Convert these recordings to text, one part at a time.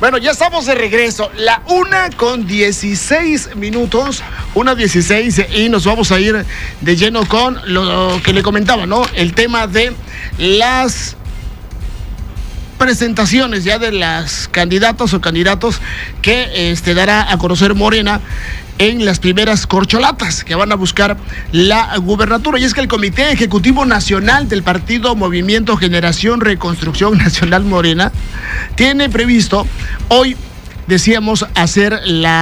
Bueno, ya estamos de regreso. La 1:16, 1:16, y nos vamos a ir de lleno con lo que le comentaba, ¿no? El tema de las presentaciones ya de las candidatas o candidatos que dará a conocer Morena en las primeras corcholatas que van a buscar la gubernatura. Y es que el Comité Ejecutivo Nacional del Partido Movimiento Generación Reconstrucción Nacional Morena tiene previsto hoy, decíamos, hacer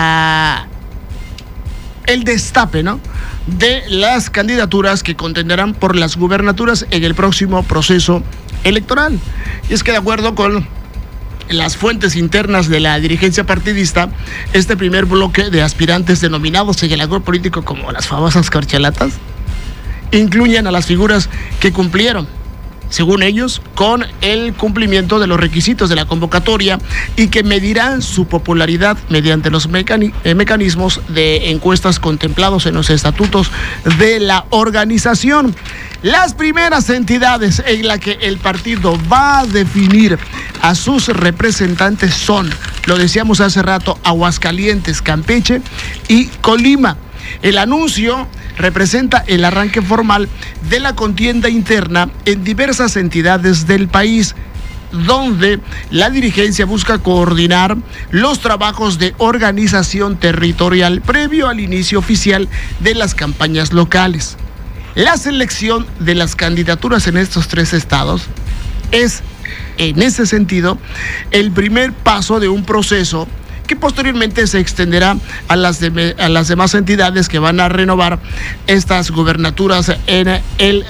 el destape, ¿no?, de las candidaturas que contenderán por las gubernaturas en el próximo proceso electoral. Y es que de acuerdo con las fuentes internas de la dirigencia partidista, este primer bloque de aspirantes denominados en el agro político como las famosas corcholatas incluyen a las figuras que cumplieron, según ellos, con el cumplimiento de los requisitos de la convocatoria y que medirán su popularidad mediante los mecanismos de encuestas contemplados en los estatutos de la organización. Las primeras entidades en las que el partido va a definir a sus representantes son, lo decíamos hace rato, Aguascalientes, Campeche y Colima. El anuncio representa el arranque formal de la contienda interna en diversas entidades del país, donde la dirigencia busca coordinar los trabajos de organización territorial previo al inicio oficial de las campañas locales. La selección de las candidaturas en estos 3 estados es, en ese sentido, el primer paso de un proceso que posteriormente se extenderá a las demás entidades que van a renovar estas gubernaturas en el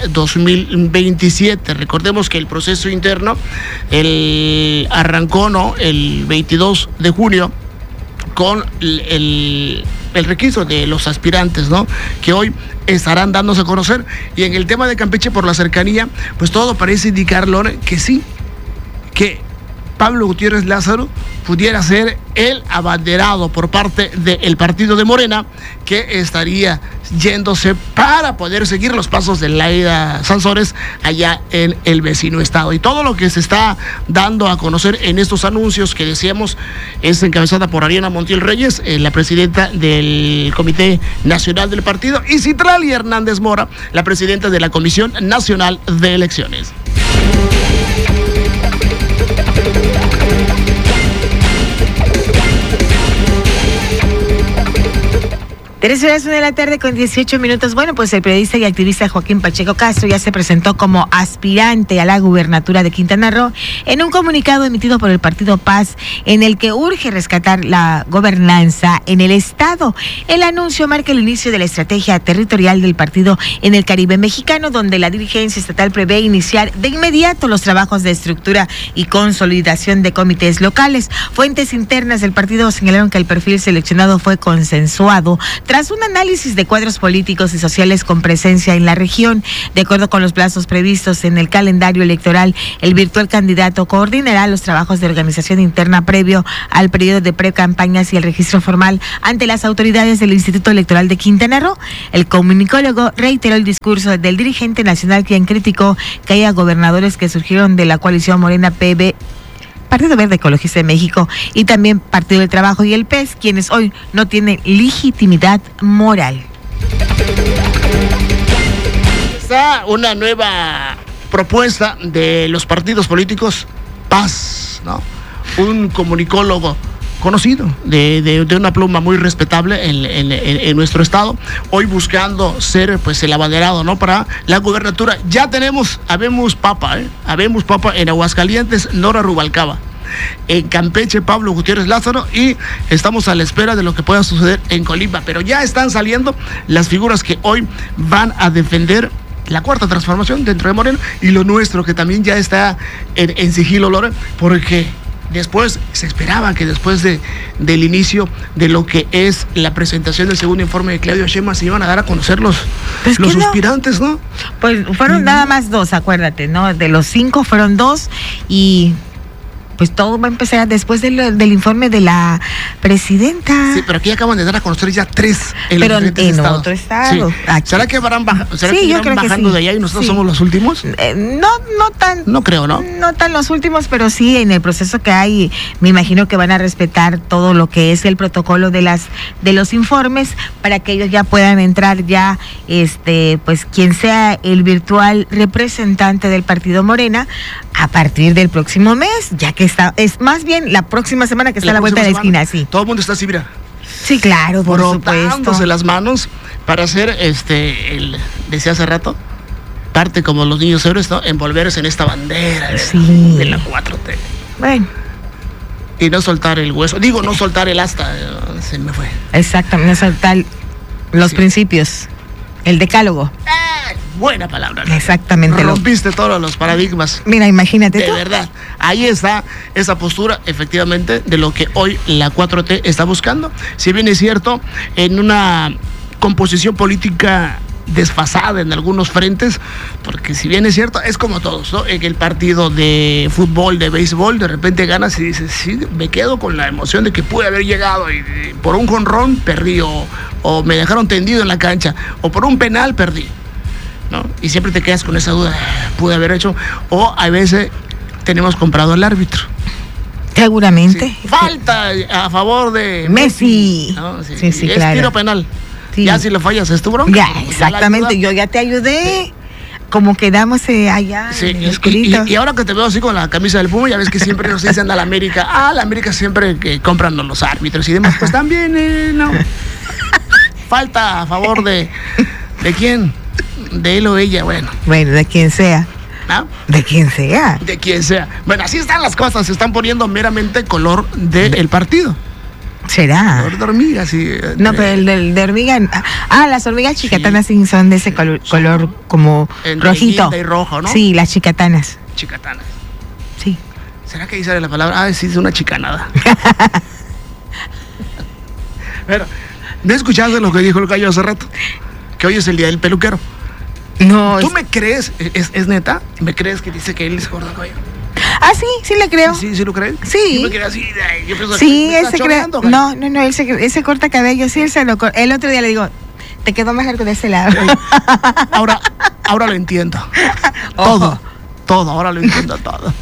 2027. Recordemos que el proceso interno arrancó, ¿no?, el 22 de junio con el registro de los aspirantes, ¿no?, que hoy estarán dándose a conocer. Y en el tema de Campeche, por la cercanía, pues todo parece indicar, Lore, que sí, que Pablo Gutiérrez Lázaro pudiera ser el abanderado por parte del partido de Morena, que estaría yéndose para poder seguir los pasos de Laida Sansores allá en el vecino estado. Y todo lo que se está dando a conocer en estos anuncios que decíamos es encabezada por Ariana Montiel Reyes, la presidenta del Comité Nacional del Partido, y Citlali Hernández Mora, la presidenta de la Comisión Nacional de Elecciones. 3:01 p.m. Bueno, pues el periodista y activista Joaquín Pacheco Castro ya se presentó como aspirante a la gubernatura de Quintana Roo en un comunicado emitido por el Partido Paz, en el que urge rescatar la gobernanza en el estado. El anuncio marca el inicio de la estrategia territorial del partido en el Caribe mexicano, donde la dirigencia estatal prevé iniciar de inmediato los trabajos de estructura y consolidación de comités locales. Fuentes internas del partido señalaron que el perfil seleccionado fue consensuado tras un análisis de cuadros políticos y sociales con presencia en la región. De acuerdo con los plazos previstos en el calendario electoral, el virtual candidato coordinará los trabajos de organización interna previo al periodo de precampañas y el registro formal ante las autoridades del Instituto Electoral de Quintana Roo. El comunicólogo reiteró el discurso del dirigente nacional, quien criticó que haya gobernadores que surgieron de la coalición Morena PB, Partido Verde Ecologista de México y también Partido del Trabajo y el PES, quienes hoy no tienen legitimidad moral. Está una nueva propuesta de los partidos políticos, Paz, ¿no? Un comunicólogo conocido, de una pluma muy respetable en nuestro estado, hoy buscando ser pues el abanderado, ¿no?, para la gubernatura. Ya tenemos, habemos papa en Aguascalientes, Nora Rubalcaba, en Campeche, Pablo Gutiérrez Lázaro, y estamos a la espera de lo que pueda suceder en Colima, pero ya están saliendo las figuras que hoy van a defender la cuarta transformación dentro de Morena, y lo nuestro, que también ya está en sigilo, Lore, porque después se esperaba que después del inicio de lo que es la presentación del segundo informe de Claudio Sheinbaum se iban a dar a conocer los aspirantes, ¿no? Pues fueron nada más 2, acuérdate, ¿no? De los 5 fueron 2 y pues todo va a empezar después del informe de la presidenta. Sí, pero aquí acaban de dar a conocer ya 3 pero en otro estado. Sí. ¿Será que van bajando de allá y nosotros somos los últimos? No tan. No creo, ¿no? No tan los últimos, pero sí en el proceso que hay, me imagino que van a respetar todo lo que es el protocolo de los informes para que ellos ya puedan entrar ya, pues quien sea el virtual representante del partido Morena a partir del próximo mes, ya que es más bien la próxima semana que está a la vuelta de la esquina, sí. Todo el mundo está así, mira. Sí, claro, por supuesto. Frotándose las manos para hacer decía hace rato, parte como los niños héroes, ¿no? Envolverse en esta bandera de la 4T. Bueno. Y no soltar el hueso. Digo, no soltar el asta. Se me fue. Exactamente, no soltar los principios. El decálogo. Buena palabra, ¿no? Exactamente. Rompiste todos los paradigmas. Mira, imagínate de tú. verdad. Ahí está esa postura, efectivamente, de lo que hoy la 4T está buscando. Si bien es cierto, en una composición política desfasada en algunos frentes, porque si bien es cierto, es como todos, ¿no? En el partido de fútbol, de béisbol, de repente ganas y dices, sí, me quedo con la emoción de que pude haber llegado y por un jonrón perdí, o me dejaron tendido en la cancha, o por un penal perdí, ¿no? Y siempre te quedas con esa duda, pude haber hecho, o a veces tenemos comprado al árbitro. Seguramente. Sí. Falta a favor de Messi. ¿no? Sí, sí, es claro. Tiro penal. Sí. Ya si lo fallas es tu bronca. Ya, exactamente, yo ya te ayudé. Sí. Como quedamos allá sí, en el oscurito. Y ahora que te veo así con la camisa del Puma, ya ves que siempre nos dicen a la América, la América siempre que compran los árbitros y demás, pues también, no. Falta a favor de ¿quién? De él o ella, bueno. Bueno, de quien sea. ¿No? De quien sea. De quien sea. Bueno, así están las cosas, se están poniendo meramente color del partido. ¿Será? Color de hormiga, sí. No, pero el de hormiga. Las hormigas chicatanas sí son de ese color como rojito. Y rojo, ¿no? Sí, las chicatanas. Chicatanas. Sí. ¿Será que ahí sale la palabra? Sí, es una chicanada. Pero, ¿no escuchaste lo que dijo el Cayo hace rato? Que hoy es el día del peluquero. No. ¿Tú me crees? ¿Es neta? ¿Me crees que dice que él es gordo, Cayo? Sí le creo. ¿Sí lo crees? Sí. Yo me quedé así, yo pienso sí, que él se cree. No, él se corta cabello, sí, él se lo corta. El otro día le digo, te quedó más largo de ese lado. Ahora lo entiendo. Todo, ahora lo entiendo todo.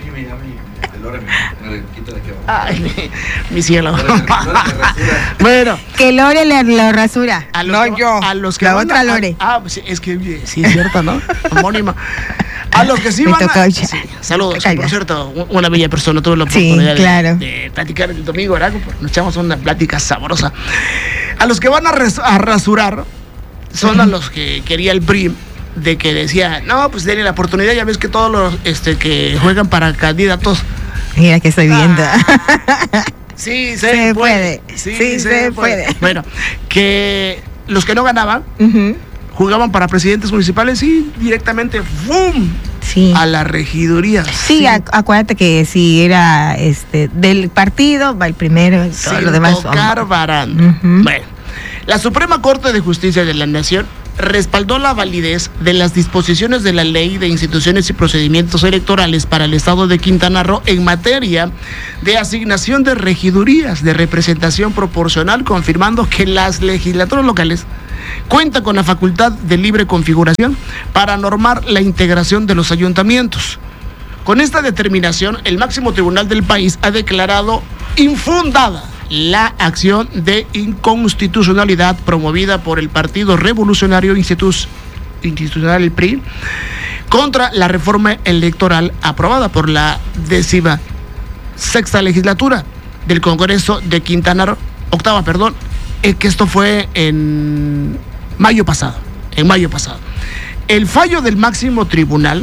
Ay, mi cielo. Bueno. Que Lore lo rasura. A los que la otra Lore. Es que sí es cierto, ¿no? Homónima. A los que sí van a... Sí, saludos, por cierto, una bella persona, tuve la oportunidad de platicar el domingo, ¿verdad? Nos echamos una plática sabrosa. A los que van a rasurar son a los que quería el PRI, de que decía, no, pues denle la oportunidad, ya ves que todos los que juegan para candidatos. Mira que estoy viendo. Sí, se puede. Sí, se puede. Bueno, que los que no ganaban... jugaban para presidentes municipales y directamente ¡bum! Sí. A la regiduría. Sí, acuérdate que si era del partido, va el primero y todo lo demás. Tocar baranda. Bueno, la Suprema Corte de Justicia de la Nación respaldó la validez de las disposiciones de la Ley de Instituciones y Procedimientos Electorales para el Estado de Quintana Roo en materia de asignación de regidurías de representación proporcional, confirmando que las legislaturas locales cuenta con la facultad de libre configuración para normar la integración de los ayuntamientos. Con esta determinación, el máximo tribunal del país ha declarado infundada la acción de inconstitucionalidad promovida por el Partido Revolucionario Institucional, el PRI, contra la reforma electoral aprobada por la 16ª legislatura del Congreso de Quintana Roo, que esto fue en mayo pasado. El fallo del máximo tribunal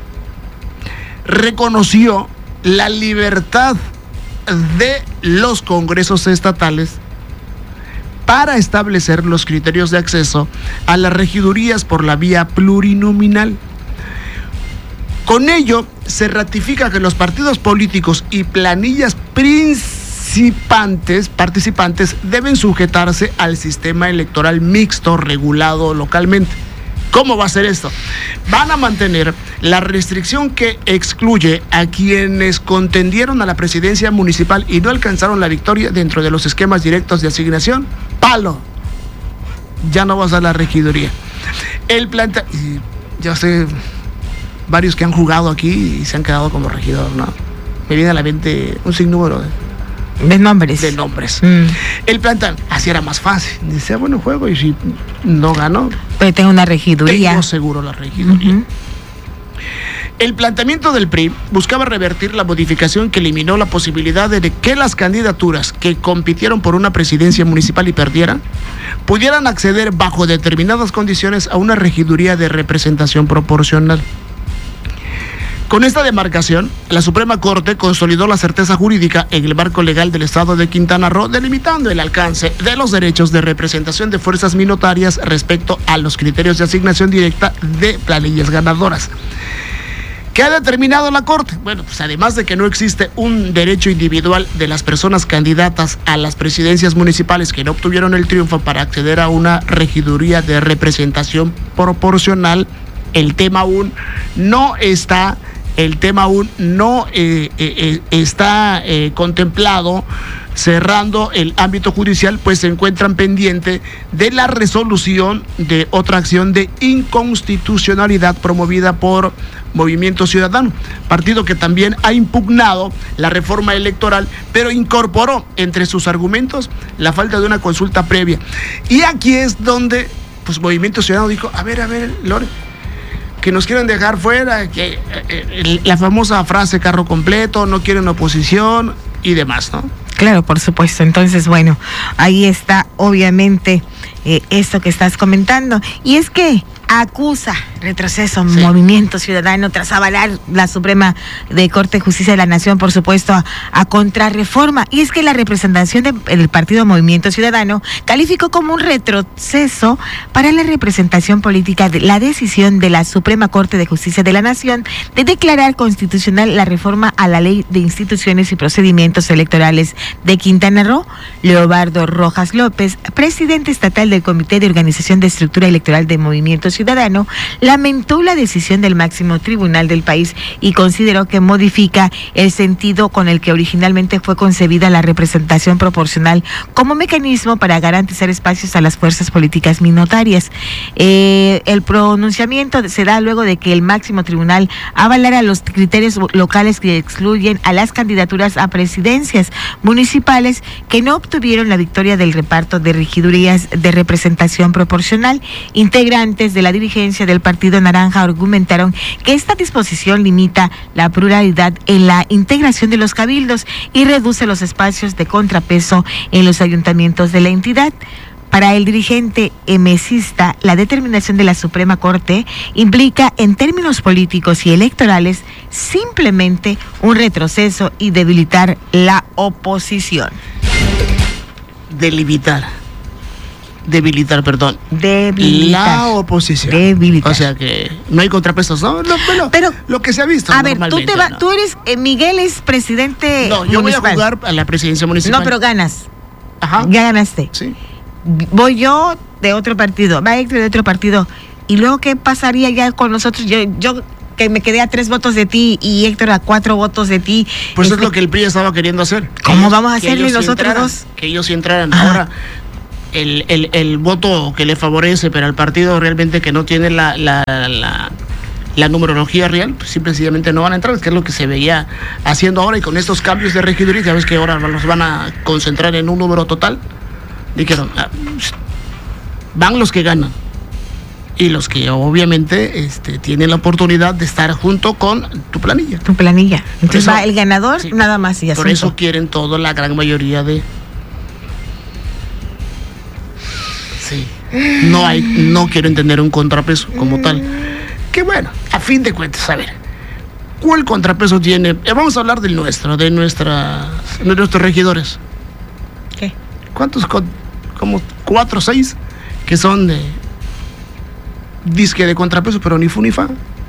reconoció la libertad de los congresos estatales para establecer los criterios de acceso a las regidurías por la vía plurinominal. Con ello, se ratifica que los partidos políticos y planillas participantes deben sujetarse al sistema electoral mixto regulado localmente. ¿Cómo va a ser esto? Van a mantener la restricción que excluye a quienes contendieron a la presidencia municipal y no alcanzaron la victoria dentro de los esquemas directos de asignación. ¡Palo! Ya no vas a la regiduría. Ya sé, varios que han jugado aquí y se han quedado como regidor, ¿no? Me viene a la mente un sinnúmero de nombres. El planteamiento, así era más fácil. Dice, bueno, juego y si no gano, pero tengo una regiduría. Tengo seguro la regiduría. El planteamiento del PRI buscaba revertir la modificación que eliminó la posibilidad de que las candidaturas que compitieron por una presidencia municipal y perdieran, pudieran acceder bajo determinadas condiciones a una regiduría de representación proporcional. Con esta demarcación, la Suprema Corte consolidó la certeza jurídica en el marco legal del Estado de Quintana Roo, delimitando el alcance de los derechos de representación de fuerzas minoritarias respecto a los criterios de asignación directa de planillas ganadoras. ¿Qué ha determinado la Corte? Bueno, pues además de que no existe un derecho individual de las personas candidatas a las presidencias municipales que no obtuvieron el triunfo para acceder a una regiduría de representación proporcional, el tema aún no está contemplado, cerrando el ámbito judicial, pues se encuentran pendiente de la resolución de otra acción de inconstitucionalidad promovida por Movimiento Ciudadano, partido que también ha impugnado la reforma electoral, pero incorporó entre sus argumentos la falta de una consulta previa. Y aquí es donde pues Movimiento Ciudadano dijo, a ver, Lore, que nos quieren dejar fuera, que la famosa frase carro completo, no quieren oposición y demás, ¿no? Claro, por supuesto. Entonces, bueno, ahí está obviamente esto que estás comentando. Y es que acusa retroceso Movimiento Ciudadano tras avalar la Suprema de Corte de Justicia de la Nación, por supuesto, a contrarreforma. Y es que la representación del partido Movimiento Ciudadano calificó como un retroceso para la representación política de la decisión de la Suprema Corte de Justicia de la Nación de declarar constitucional la reforma a la Ley de Instituciones y Procedimientos Electorales de Quintana Roo. Leobardo Rojas López, presidente estatal del Comité de Organización de Estructura Electoral de Movimiento Ciudadano, lamentó la decisión del máximo tribunal del país y consideró que modifica el sentido con el que originalmente fue concebida la representación proporcional como mecanismo para garantizar espacios a las fuerzas políticas minoritarias. El pronunciamiento se da luego de que el máximo tribunal avalara los criterios locales que excluyen a las candidaturas a presidencias municipales que no obtuvieron la victoria del reparto de regidurías de representación proporcional. Integrantes de la dirigencia del Partido Naranja argumentaron que esta disposición limita la pluralidad en la integración de los cabildos y reduce los espacios de contrapeso en los ayuntamientos de la entidad. Para el dirigente emesista, la determinación de la Suprema Corte implica, en términos políticos y electorales, simplemente un retroceso y debilitar la oposición. Debilitar, la oposición. Debilitar. O sea que no hay contrapesos, ¿no? Pero lo que se ha visto. A ver, tú eres, Miguel es presidente No, yo municipal. voy a jugar a la presidencia municipal. No, pero ganas. Ajá. Ya ganaste. Sí. Voy yo de otro partido, va Héctor de otro partido. ¿Y luego qué pasaría ya con nosotros? Yo que me quedé a 3 votos de ti y Héctor a 4 votos de ti. Pues es lo que el PRI estaba queriendo hacer. ¿Cómo vamos a hacerle los otros dos? Que ellos sí entraran. Ahora, el voto que le favorece, pero al partido realmente que no tiene la numerología real, pues simplemente no van a entrar, que es lo que se veía haciendo ahora. Y con estos cambios de regiduría, ya ves que ahora los van a concentrar en un número total. Dijeron, van los que ganan y los que obviamente tienen la oportunidad de estar junto con tu planilla. Entonces eso, va el ganador, sí, nada más y asunto. Por eso quieren todo, la gran mayoría de... Sí. No quieren tener un contrapeso como tal. Que bueno, a fin de cuentas, a ver, ¿cuál contrapeso tiene? Vamos a hablar del nuestro, de nuestros regidores. ¿Qué? ¿Cuántos? Como 4 o 6 que son de disque de contrapeso, pero ni fu ni fa.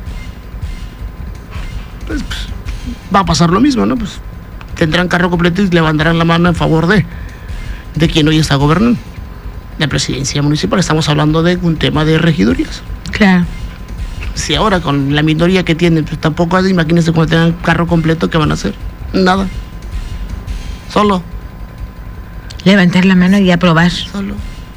Pues, va a pasar lo mismo, ¿no? Pues tendrán carro completo y levantarán la mano en favor de quien hoy está gobernando. de presidencia municipal, estamos hablando de un tema de regidurías. Claro. Si ahora con la minoría que tienen, pues tampoco hace, imagínense cuando tengan carro completo, ¿qué van a hacer? Nada. Solo. Levantar la mano y aprobar. Solo.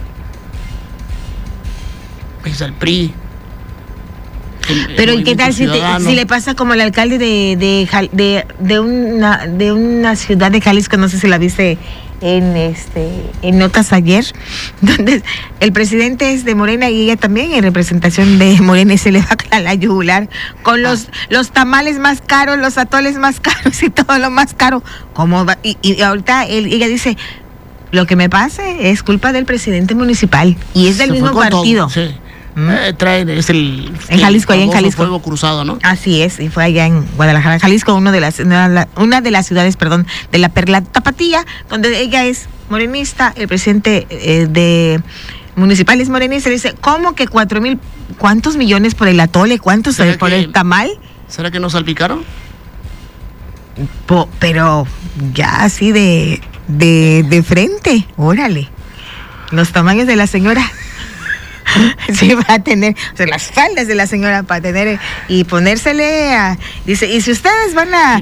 Es el PRI. Pero ¿y qué tal si le pasa como el alcalde de una ciudad de Jalisco, no sé si la viste en notas ayer, donde el presidente es de Morena y ella también en representación de Morena, y se le va a la yugular con los tamales más caros, los atoles más caros y todo lo más caro? ¿Cómo va? Y ahorita ella dice, lo que me pase es culpa del presidente municipal y es del mismo partido. Todo, sí. Traen, es el en Jalisco, allá en Jalisco. Fuego Cruzado, ¿no? Así es, y fue allá en Guadalajara, Jalisco, una de las ciudades, de la Perla Tapatía, donde ella es morenista, el presidente de municipal es morenista. Dice, ¿cómo que 4,000? ¿Cuántos millones por el atole? ¿Cuántos por el tamal? ¿Será que no salpicaron? Pero ya así de frente, órale, los tamaños de la señora. Sí, va a tener, o sea, las faldas de la señora para tener y ponérsele dice, y si ustedes van a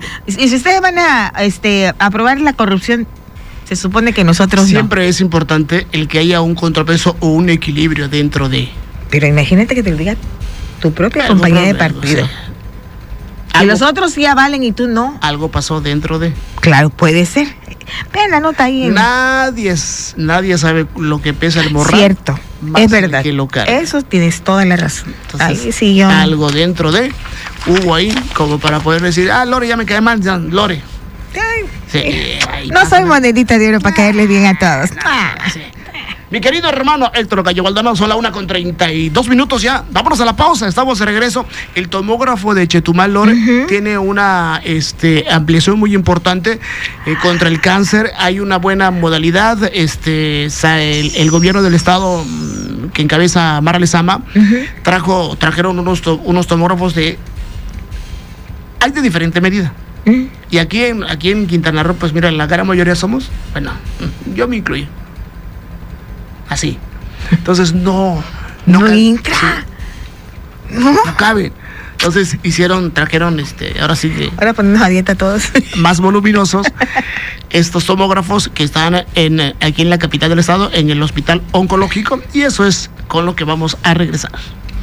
aprobar la corrupción, se supone que nosotros siempre no. Es importante el que haya un contrapeso o un equilibrio dentro de. Pero imagínate que te lo diga tu propia compañía de partido. Que los otros sí avalen y tú no. Algo pasó dentro de. Claro, puede ser. Vean la nota ahí. Nadie sabe lo que pesa el morral. Cierto, es verdad. Eso tienes toda la razón. Entonces, ahí sí yo. Algo dentro de hubo ahí como para poder decir, Lore, ya me cae mal, ya, Lore. Sí, no soy monedita de oro para caerle bien a todos. Sí. Mi querido hermano Héctor Gallo Valdano, son las 1:32 ya. Vámonos a la pausa, estamos de regreso. El tomógrafo de Chetumal, Lore, tiene una ampliación muy importante contra el cáncer. Hay una buena modalidad. El gobierno del estado que encabeza Mara Lezama trajeron unos tomógrafos hay de diferente medida. Y aquí en Quintana Roo, pues mira, la gran mayoría somos, bueno, yo me incluyo. Así. Entonces no entra. Sí, no caben. Entonces trajeron ahora sí que. Ahora ponemos a dieta todos. Más voluminosos. Estos tomógrafos que están aquí en la capital del estado, en el hospital oncológico. Y eso es con lo que vamos a regresar.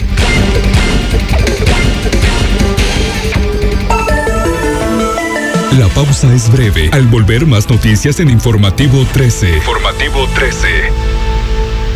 La pausa es breve. Al volver, más noticias en Informativo 13. Informativo 13.